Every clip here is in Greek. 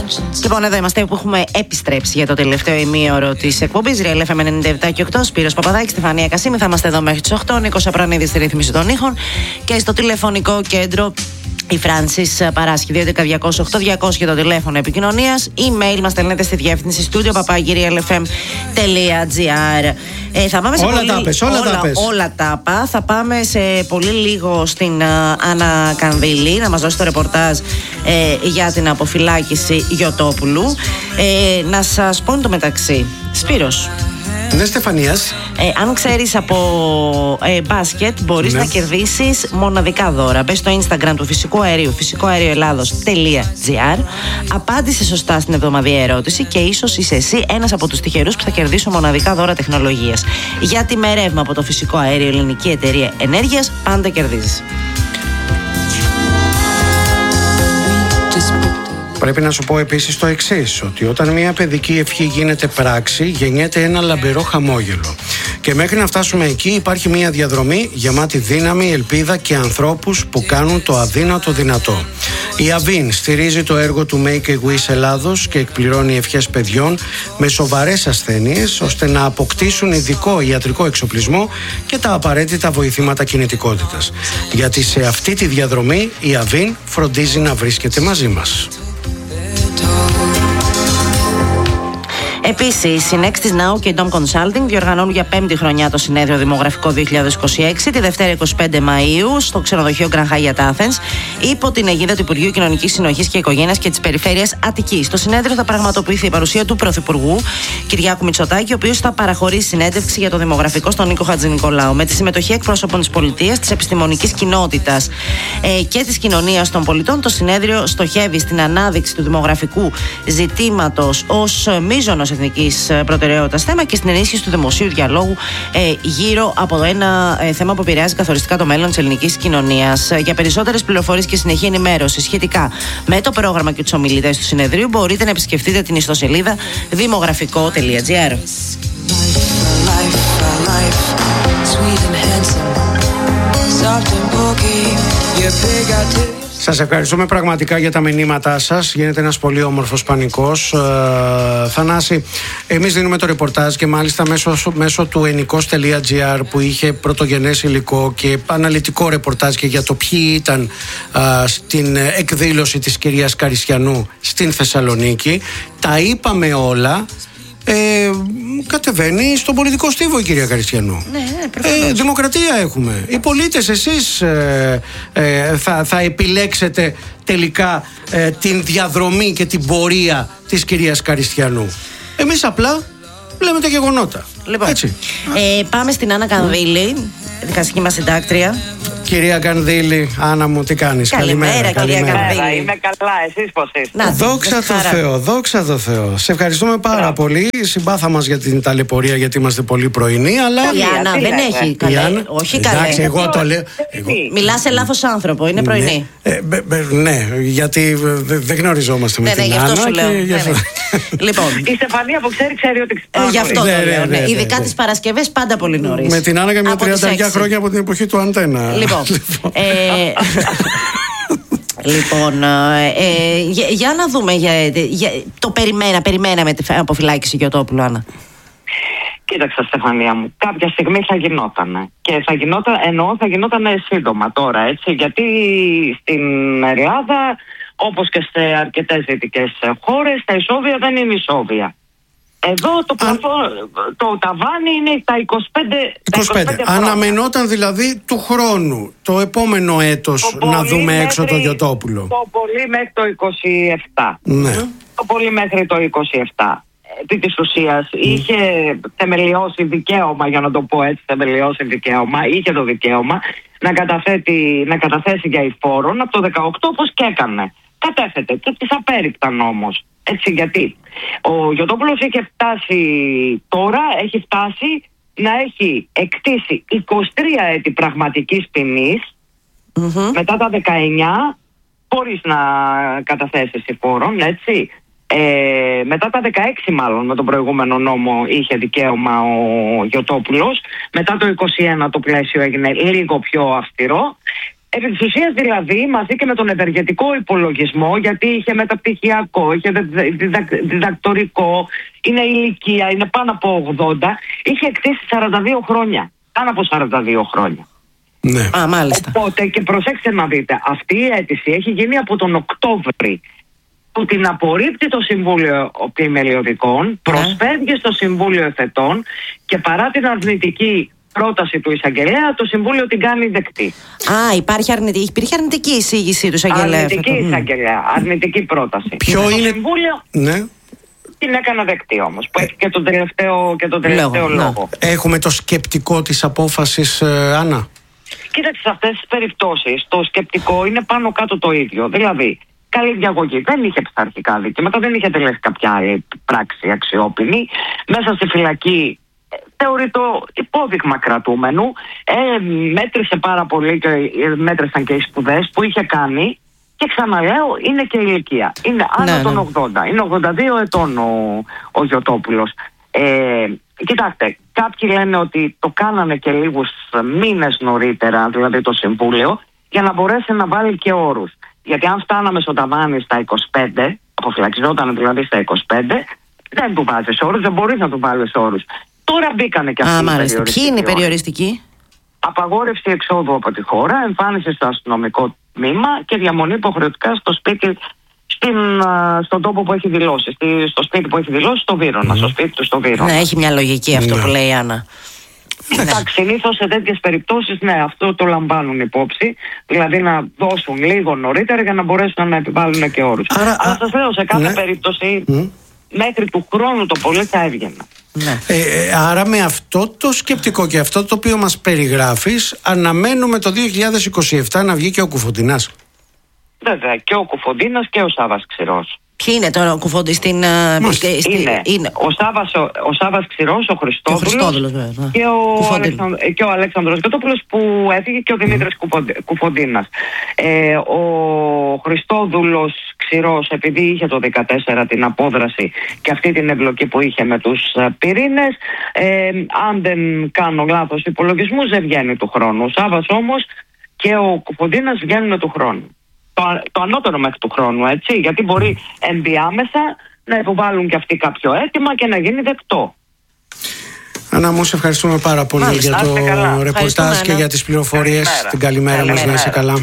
Λοιπόν, εδώ είμαστε που έχουμε επιστρέψει για το τελευταίο ημίωρο της εκπομπής Real FM 97 και 8. Σπύρος Παπαδάκης, Στεφανία Κασίμη. Θα είμαστε εδώ μέχρι τις 8. Νίκος Απρανίδης στη ρύθμιση των ήχων. Και στο τηλεφωνικό κέντρο η Φράνσις παράσχει 2.11.208.200 για το τηλέφωνο επικοινωνίας. Email μας στέλνετε στη διεύθυνση studio@realfm.gr. Θα πάμε σε όλα τα πα. Θα πάμε σε πολύ λίγο στην Άννα Κανδύλη να μας δώσει το ρεπορτάζ για την αποφυλάκηση Γιωτόπουλου. Να σας πω εν τω μεταξύ, Σπύρος. Ναι, Στεφανίας. Αν ξέρεις από μπάσκετ, μπορείς να κερδίσεις μοναδικά δώρα. Μπες στο Instagram του Φυσικού Αερίου, φυσικοαερioελλάδος.gr. Απάντησε σωστά στην εβδομαδιαία ερώτηση και ίσως είσαι εσύ ένας από τους τυχερούς που θα κερδίσουν μοναδικά δώρα τεχνολογίας. Γιατί με ρεύμα από το Φυσικό Αέριο Ελληνική Εταιρεία Ενέργειας πάντα κερδίζεις. Πρέπει να σου πω επίσης το εξής, ότι όταν μια παιδική ευχή γίνεται πράξη, γεννιέται ένα λαμπερό χαμόγελο. Και μέχρι να φτάσουμε εκεί υπάρχει μια διαδρομή γεμάτη δύναμη, ελπίδα και ανθρώπους που κάνουν το αδύνατο δυνατό. Η Αβίν στηρίζει το έργο του Make a Wish Ελλάδος και εκπληρώνει ευχές παιδιών με σοβαρές ασθένειες, ώστε να αποκτήσουν ειδικό ιατρικό εξοπλισμό και τα απαραίτητα βοηθήματα κινητικότητας. Γιατί σε αυτή τη διαδρομή η Αβίν φροντίζει να βρίσκεται μαζί μας. Επίσης, η Nextis Now και η Dom Consulting διοργανώνουν για 5η χρονιά το συνέδριο Δημογραφικό 2026 τη Δευτέρα 25 Μαΐου στο ξενοδοχείο Grand Hyatt Athens υπό την αιγίδα του Υπουργείου Κοινωνικής Συνοχής και Οικογένειας και της Περιφέρειας Αττικής. Στο συνέδριο θα πραγματοποιηθεί η παρουσία του Πρωθυπουργού Κυριάκου Μητσοτάκη, ο οποίος θα παραχωρήσει συνέντευξη για το δημογραφικό στον Νίκο Χατζηνικολάου, με τη συμμετοχή εκπρόσωπων της πολιτείας, της επιστημονικής κοινότητας και της κοινωνίας των πολιτών. Το συνέδριο στοχεύει στην ανάδειξη του δημογραφικού ζητήματος ως μείζωνος εθνικής προτεραιότητας θέμα και στην ενίσχυση του δημοσίου διαλόγου γύρω από ένα θέμα που επηρεάζει καθοριστικά το μέλλον της ελληνικής κοινωνίας. Για περισσότερες πληροφορίες και συνεχή ενημέρωση σχετικά με το πρόγραμμα και τους ομιλητές του συνεδρίου, μπορείτε να επισκεφτείτε την ιστοσελίδα δημογραφικό.gr. Σας ευχαριστούμε πραγματικά για τα μηνύματά σας. Γίνεται ένας πολύ όμορφος πανικός. Θανάση, εμείς δίνουμε το ρεπορτάζ και μάλιστα μέσω του ενικός.gr που είχε πρωτογενές υλικό και αναλυτικό ρεπορτάζ και για το ποιοι ήταν στην εκδήλωση της κυρίας Καριστιανού στην Θεσσαλονίκη. Τα είπαμε όλα. Κατεβαίνει στον πολιτικό στίβο η κυρία Καριστιανού. Δημοκρατία έχουμε. Οι πολίτες, εσείς θα επιλέξετε τελικά την διαδρομή και την πορεία της κυρίας Καριστιανού. Εμείς απλά λέμε τα γεγονότα. Λοιπόν, πάμε στην Άννα Κανδύλη, δικαστική μας συντάκτρια. Κυρία Κανδύλη, Άννα μου, τι κάνεις? Καλημέρα, κυρία Κανδύλη. Είμαι καλά, εσείς πώς είστε? Δόξα τω Θεώ. Σε ευχαριστούμε πάρα πολύ. Συμπάθα μας για την ταλαιπωρία, γιατί είμαστε πολύ πρωινοί, αλλά. Η Άννα δεν έχει καλέ. Όχι καλέ. Εντάξει, εγώ το λέω. Μιλάς σε λάθος άνθρωπο, είναι πρωινή. Ναι, γιατί δεν γνωριζόμαστε με την Άννα. Αυτό σου λέω. Λοιπόν, η Στεφανία που ξέρει ότι γι' αυτό το λέω. Ειδικά τις Παρασκευές πάντα πολύ νωρίς. Με την Άννα και μια 30 χρόνια από την εποχή του Αντένα. Λοιπόν, για να δούμε. Το περιμέναμε την αποφυλάκηση Γιωτόπουλου, Άννα. Κοίταξε, Στεφανία μου, κάποια στιγμή θα γινότανε. Και θα γινόταν σύντομα τώρα, έτσι. Γιατί στην Ελλάδα, όπως και σε αρκετές δυτικές χώρες, τα ισόβια δεν είναι ισόβια. Εδώ το ταβάνι είναι τα 25. Αναμενόταν δηλαδή του χρόνου, το επόμενο έτος, να δούμε έξω το Γιωτόπουλο. Το πολύ μέχρι το 27. Ναι. Το πολύ μέχρι το 27. Επί της ουσίας είχε θεμελιώσει δικαίωμα, για να το πω έτσι, είχε το δικαίωμα να καταθέσει για εισφόρον από το 18, όπως και έκανε. Κατέθετε και τις απέρριπταν όμως. Έτσι, γιατί ο Γιωτόπουλος έχει φτάσει να έχει εκτίσει 23 έτη πραγματικής ποινής, μετά τα 19 χωρίς να καταθέσει εισφόρον, έτσι. Μετά τα 16 μάλλον με τον προηγούμενο νόμο είχε δικαίωμα ο Γιωτόπουλος. Μετά το 21 το πλαίσιο έγινε λίγο πιο αυστηρό Επί της ουσίας δηλαδή, μαζί και με τον ευεργετικό υπολογισμό, γιατί είχε μεταπτυχιακό, είχε διδακτορικό, είναι ηλικία, είναι πάνω από 80, είχε εκτίσει 42 χρόνια. Πάνω από 42 χρόνια. Ναι. Α, μάλιστα. Οπότε, και προσέξτε να δείτε, αυτή η αίτηση έχει γίνει από τον Οκτώβρη, που την απορρίπτει το Συμβούλιο Επιμελιωδικών, προσφεύγει στο Συμβούλιο Εφετών και παρά την αρνητική πρόταση του εισαγγελέα, το Συμβούλιο την κάνει δεκτή. Α, υπήρχε αρνητική εισήγηση του εισαγγελέα. Αρνητική εισαγγελέα, αρνητική πρόταση. Ποιο το είναι... Συμβούλιο την έκανε δεκτή όμως, που έχει και τον τελευταίο λόγο. Έχουμε το σκεπτικό της απόφασης, Άννα. Κοίταξε, σε αυτές τις περιπτώσεις το σκεπτικό είναι πάνω κάτω το ίδιο. Δηλαδή, καλή διαγωγή. Δεν είχε πειθαρχικά δικαιώματα, δεν είχε τελέσει κάποια άλλη πράξη αξιόπινη. Μέσα στη φυλακή θεωρεί το υπόδειγμα κρατούμενου. Μέτρησε πάρα πολύ και μέτρησαν και οι σπουδές που είχε κάνει. Και ξαναλέω, είναι και η ηλικία. Είναι άνω των 80. Είναι 82 ετών ο Γιωτόπουλος. Κοιτάξτε, κάποιοι λένε ότι το κάνανε και λίγους μήνες νωρίτερα, δηλαδή το Συμβούλιο, για να μπορέσει να βάλει και όρους. Γιατί αν φτάναμε στο ταβάνι στα 25, αποφυλακιζόταν δηλαδή στα 25, δεν του βάζεις όρους, δεν μπορείς να του βάλεις όρους. Τώρα μπήκανε και αυτοί οι περιοριστικοί. Ποιοι είναι οι περιοριστικοί? Απαγόρευση εξόδου από τη χώρα, εμφάνιση στο αστυνομικό τμήμα και διαμονή υποχρεωτικά στο σπίτι, στον τόπο που έχει δηλώσει. Στο σπίτι που έχει δηλώσει, στο Βύρωνα. Στο σπίτι του στο Βύρωνα. Ναι, έχει μια λογική αυτό που λέει η Άννα. Εντάξει, συνήθως σε τέτοιες περιπτώσεις, ναι, αυτό το λαμβάνουν υπόψη. Δηλαδή να δώσουν λίγο νωρίτερα για να μπορέσουν να επιβάλλουν και όρους. Αλλά σας λέω, σε κάθε περίπτωση, μέχρι του χρόνου το πολύ θα έβγαινε. Ναι. Άρα με αυτό το σκεπτικό και αυτό το οποίο μας περιγράφεις, αναμένουμε το 2027 να βγει και ο Κουφοντινάς. Βέβαια, και ο Κουφοντίνας και ο Σάββας Ξηρός. Ποιοι είναι τώρα ο Κουφοντής στην... Είναι ο Σάββας Ξηρός, ο Χριστόδουλος και ο Αλέξανδρος Γιωτόπουλος που έφυγε και ο Δημήτρης Κουφοντίνας. Ο Χριστόδουλος Ξηρός, επειδή είχε το 2014 την απόδραση και αυτή την εμπλοκή που είχε με τους πυρήνες, αν δεν κάνω λάθος υπολογισμούς, δεν βγαίνει του χρόνου. Ο Σάββας όμως και ο Κουφοντίνας βγαίνουν του χρόνου. Το ανώτερο μέχρι του χρόνου, έτσι, γιατί μπορεί ενδιάμεσα να υποβάλουν και αυτοί κάποιο αίτημα και να γίνει δεκτό. Άννα μου, σε ευχαριστούμε πάρα πολύ για το ρεπορτάζ και για τις πληροφορίες. Την καλημέρα μας, να είσαι καλά.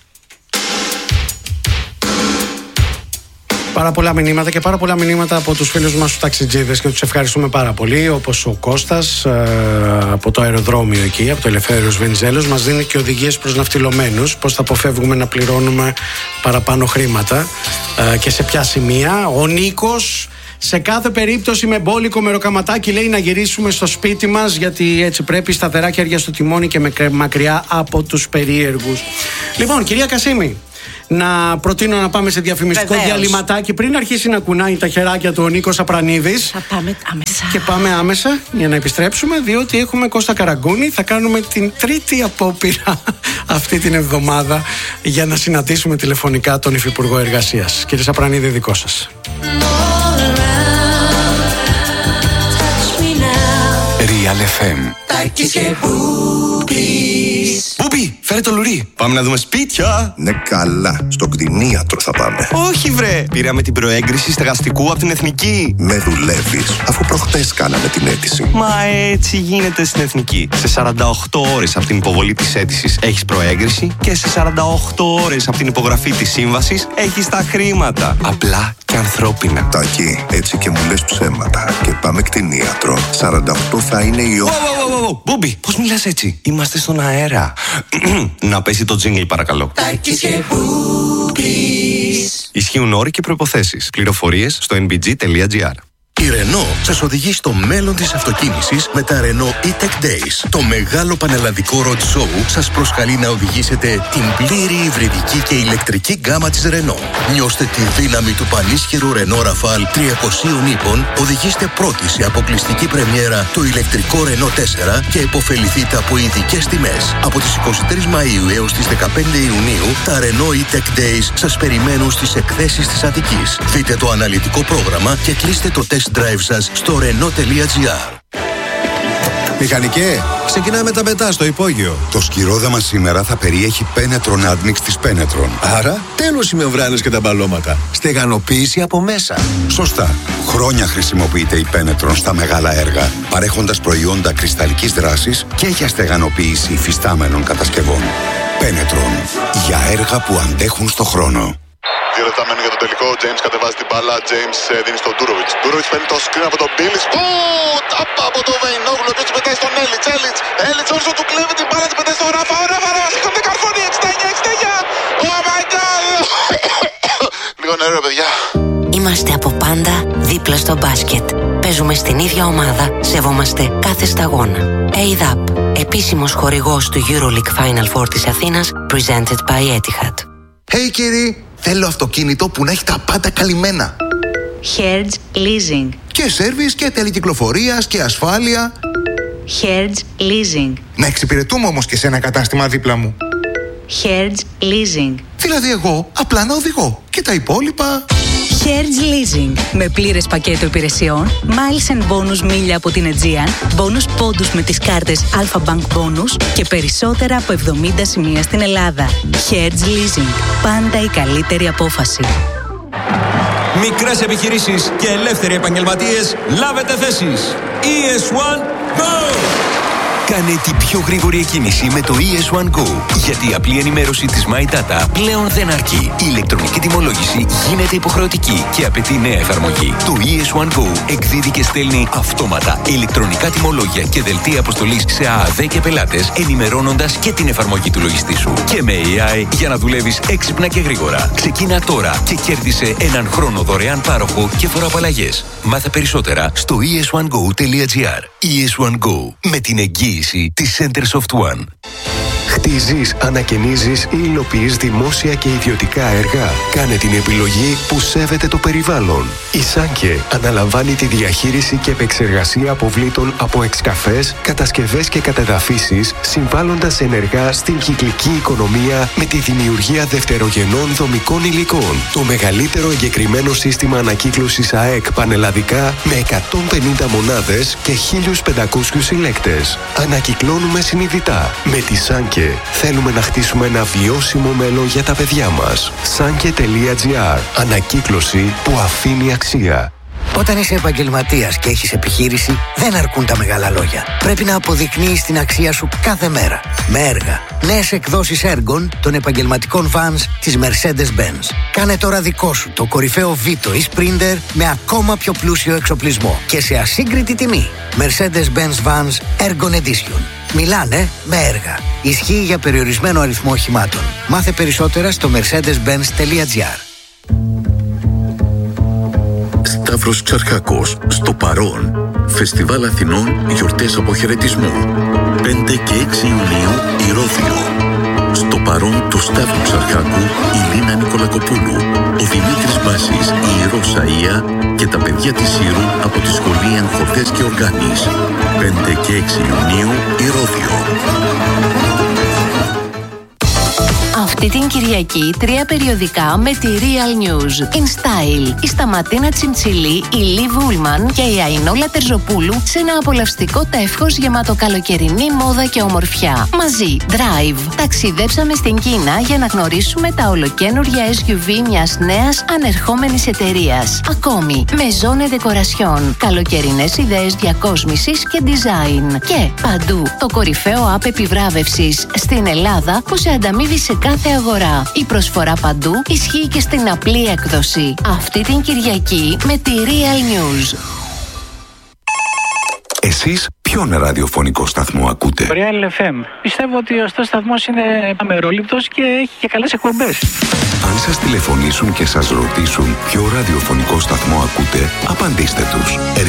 Πάρα πολλά μηνύματα και πάρα πολλά μηνύματα από τους φίλους μας τους ταξιτζίδες και τους ευχαριστούμε πάρα πολύ. Όπως ο Κώστας από το αεροδρόμιο εκεί, από το Ελευθέριος Βενιζέλος, μας δίνει και οδηγίες προς ναυτιλωμένους πώς θα αποφεύγουμε να πληρώνουμε παραπάνω χρήματα και σε ποια σημεία. Ο Νίκος, σε κάθε περίπτωση με μπόλικο μεροκαματάκι, λέει να γυρίσουμε στο σπίτι μας, γιατί έτσι πρέπει, σταθερά χέρια στο τιμόνι και μακριά από τους περίεργους. Λοιπόν, κυρία Κασίμη, να προτείνω να πάμε σε διαφημιστικό διαλυματάκι πριν αρχίσει να κουνάει τα χεράκια του ο Νίκος Απρανίδης. Θα πάμε άμεσα. Και πάμε άμεσα για να επιστρέψουμε, διότι έχουμε Κώστα Καραγκούνη. Θα κάνουμε την τρίτη απόπειρα αυτή την εβδομάδα για να συναντήσουμε τηλεφωνικά τον Υφυπουργό Εργασίας. Κύριε Απρανίδη, δικό σας. Real FM. Μπούμπι, φέρε το λουρί. Πάμε να δούμε σπίτια. Ναι, καλά. Στο κτηνίατρο θα πάμε. Όχι, βρε. Πήραμε την προέγκριση στεγαστικού από την Εθνική. Με δουλεύεις, αφού προχτές κάναμε την αίτηση. Μα έτσι γίνεται στην Εθνική. Σε 48 ώρες από την υποβολή της αίτησης έχεις προέγκριση και σε 48 ώρες από την υπογραφή της σύμβασης έχεις τα χρήματα. Απλά και ανθρώπινα. Τάκη, έτσι και μου λες ψέματα. Και πάμε κτηνίατρο. 48 θα είναι η ώρα. Μπούμπι, πώς μιλάς έτσι? Είμαστε στον αέρα. Να πέσει το τζίνγκλ, παρακαλώ. Ισχύουν όροι και προϋποθέσεις. Πληροφορίες στο nbg.gr. Η Renault σας οδηγεί στο μέλλον της αυτοκίνησης με τα Renault E-Tech Days. Το μεγάλο πανελλαδικό road show σας προσκαλεί να οδηγήσετε την πλήρη υβριδική και ηλεκτρική γκάμα της Renault. Νιώστε τη δύναμη του πανίσχυρου Renault Rafale 300 ύπων, οδηγήστε πρώτοι σε αποκλειστική πρεμιέρα το ηλεκτρικό Renault 4 και υποφεληθείτε από ειδικές τιμές. Από τις 23 Μαΐου έως τις 15 Ιουνίου, τα Renault E-Tech Days σας περιμένουν στις εκθέσεις της Αττικής. Δείτε το αναλυτικό πρόγραμμα και κλείστε το test drive σας στο Renault.gr. Μηχανικέ, ξεκινάμε τα πετά στο υπόγειο. Το σκυρόδεμα σήμερα θα περιέχει Penetron Admix της Penetron. Άρα, τέλος οι μεμβράνες και τα μπαλώματα. Στεγανοποίηση από μέσα. Σωστά. Χρόνια χρησιμοποιείται η Penetron στα μεγάλα έργα, παρέχοντας προϊόντα κρυσταλλικής δράσης και για στεγανοποίηση υφιστάμενων κατασκευών. Penetron. Για έργα που αντέχουν στο χρόνο. 2 λεπτά μένουν για το τελικό. James κατεβάζει την μπάλα. James δίνει στον Ντούροβιτς. Ντούροβιτς παίρνει το screen από τον Μπίλις. Τάπα από τον Βεϊνόγλου. Ο οποίος πετάει στον Έλιτς. Έλιτς όσο του κλέβει την μπάλα. Την πετάει στον Ράφα. Ο Ράφα σηκώνεται καρφώνει. 69. Oh my god. Λίγο νερό, παιδιά. Είμαστε από πάντα δίπλα στο μπάσκετ. Παίζουμε στην ίδια ομάδα. Σεβόμαστε κάθε σταγόνα. ADAP, επίσημος χορηγός του EuroLeague Final Four της Αθήνας, presented by Etihad. Hey κύριοι, θέλω αυτοκίνητο που να έχει τα πάντα καλυμμένα. Hertz Leasing. Και σέρβις και τελεκυκλοφορίας και ασφάλεια. Hertz Leasing. Να εξυπηρετούμε όμως και σε ένα κατάστημα δίπλα μου. Hertz Leasing. Δηλαδή εγώ απλά να οδηγώ και τα υπόλοιπα... Hertz Leasing. Με πλήρες πακέτο υπηρεσιών, miles and bonus μίλια από την Aegean, bonus πόντους με τις κάρτες Alpha Bank Bonus και περισσότερα από 70 σημεία στην Ελλάδα. Hertz Leasing. Πάντα η καλύτερη απόφαση. Μικρές επιχειρήσεις και ελεύθεροι επαγγελματίες, λάβετε θέσεις. ES1 Go! Κάνε την πιο γρήγορη εκκίνηση με το ES1 Go. Γιατί η απλή ενημέρωση της My Data πλέον δεν αρκεί. Η ηλεκτρονική τιμολόγηση γίνεται υποχρεωτική και απαιτεί νέα εφαρμογή. Το ES1 Go εκδίδει και στέλνει αυτόματα ηλεκτρονικά τιμολόγια και δελτία αποστολής σε ΑΑΔ και πελάτες, ενημερώνοντας και την εφαρμογή του λογιστή σου. Και με AI για να δουλεύεις έξυπνα και γρήγορα. Ξεκίνα τώρα και κέρδισε έναν χρόνο δωρεάν πάροχο και φοροαπαλλαγές. Μάθε περισσότερα στο es1go.gr. ES1 Go. Με την εγγύηση της Centersoft One. Χτίζεις, ανακαινίζεις ή υλοποιείς δημόσια και ιδιωτικά έργα. Κάνε την επιλογή που σέβεται το περιβάλλον. Η Σάνκε αναλαμβάνει τη διαχείριση και επεξεργασία αποβλήτων από εξκαφές, κατασκευές και κατεδαφίσεις, συμβάλλοντας ενεργά στην κυκλική οικονομία με τη δημιουργία δευτερογενών δομικών υλικών. Το μεγαλύτερο εγκεκριμένο σύστημα ανακύκλωσης ΑΕΚ πανελλαδικά με 150 μονάδες και 1.500 συλλέκτες. Ανακυκλώνουμε συνειδητά. Με τη Σάνκε θέλουμε να χτίσουμε ένα βιώσιμο μέλλον για τα παιδιά μας. Sanke.gr. Ανακύκλωση που αφήνει αξία. Όταν είσαι επαγγελματίας και έχεις επιχείρηση, δεν αρκούν τα μεγάλα λόγια. Πρέπει να αποδεικνύεις την αξία σου κάθε μέρα. Με έργα. Νέες εκδόσεις έργων των επαγγελματικών vans της Mercedes-Benz. Κάνε τώρα δικό σου το κορυφαίο Vito ή Sprinter με ακόμα πιο πλούσιο εξοπλισμό και σε ασύγκριτη τιμή. Mercedes-Benz Vans Ergon Edition. Μιλάνε με έργα. Ισχύει για περιορισμένο αριθμό οχημάτων. Μάθε περισσότερα στο mercedes-benz.gr. Σταύρος Ξαρχάκος, στο Παρόν. Φεστιβάλ Αθηνών, γιορτές αποχαιρετισμού. 5 και 6 Ιουνίου, Ηρώδειο. Στο Παρόν του Σταύρου Ξαρχάκου, η Λίνα Νικολακοπούλου, ο Δημήτρης Μπάσης, η Ρώσα Ία και τα παιδιά της Ήρου από τη Σχολή Αγχωτές και Οργάνης. 5 και 6 Ιουνίου, Ηρώδειο. Αυτή την Κυριακή 3 περιοδικά με τη Real News. In Style, η Σταματίνα Τσιμτσιλή, η Λι Βούλμαν και η Αϊνόλα Τερζοπούλου σε ένα απολαυστικό τεύχος γεμάτο καλοκαιρινή μόδα και ομορφιά. Μαζί, Drive. Ταξιδέψαμε στην Κίνα για να γνωρίσουμε τα ολοκαίνουργια SUV μιας νέας ανερχόμενης εταιρείας. Ακόμη, Maison et Decoration. Καλοκαιρινές ιδέες διακόσμησης και design. Και παντού, το κορυφαίο app επιβράβευσης στην Ελλάδα που σε ανταμείβει σε κάθε αγορά. Η προσφορά παντού ισχύει και στην απλή έκδοση. Αυτή την Κυριακή με τη Real News. Εσείς ποιον ραδιοφωνικό σταθμό ακούτε? Real FM. Πιστεύω ότι ο σταθμός είναι αμερόληπτος και έχει και καλές εκπομπές. Αν σας τηλεφωνήσουν και σας ρωτήσουν ποιο ραδιοφωνικό σταθμό ακούτε, απαντήστε τους.